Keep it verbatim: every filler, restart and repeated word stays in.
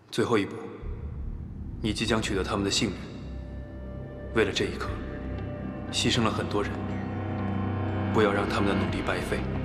最后一步，你即将取得他们的信任。为了这一刻，牺牲了很多人，不要让他们的努力白费。